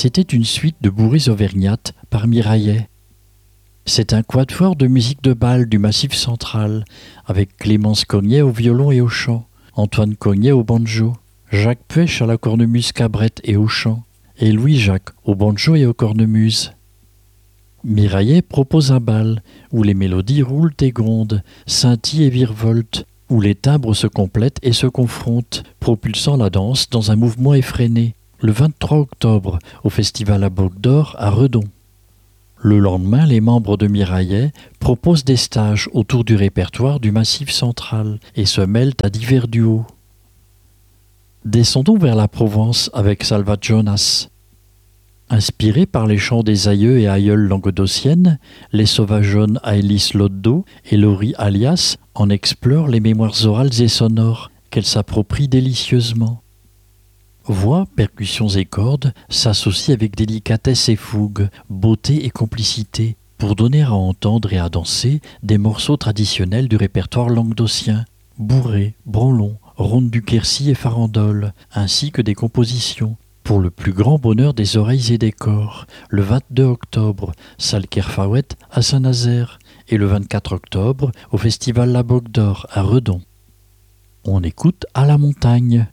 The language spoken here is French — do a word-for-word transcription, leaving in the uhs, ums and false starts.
c'était une suite de bourrées auvergnates par Miraillet. C'est un quatuor de musique de bal du Massif central, avec Clémence Cognet au violon et au chant, Antoine Cognet au banjo, Jacques Puech à la cornemuse cabrette et au chant, et Louis-Jacques au banjo et aux cornemuses. Miraillet propose un bal où les mélodies roulent et grondent, scintillent et virevoltent, où les timbres se complètent et se confrontent, propulsant la danse dans un mouvement effréné, le vingt-trois octobre, au festival à Boc d'Or à Redon. Le lendemain, les membres de Miraillet proposent des stages autour du répertoire du Massif central et se mêlent à divers duos. Descendons vers la Provence avec Salvat Jonas. Inspiré par les chants des aïeux et aïeules languedociennes, les sauvageonnes Aélis Loddo et Laurie Alias en explorent les mémoires orales et sonores qu'elles s'approprient délicieusement. Voix, percussions et cordes s'associent avec délicatesse et fougue, beauté et complicité pour donner à entendre et à danser des morceaux traditionnels du répertoire languedocien, bourrées, branlons, rondes du Quercy et farandoles, ainsi que des compositions pour le plus grand bonheur des oreilles et des corps, le vingt-deux octobre, salle Kerfawet à Saint-Nazaire et le vingt-quatre octobre au festival La Boc d'Or à Redon. On écoute À la montagne.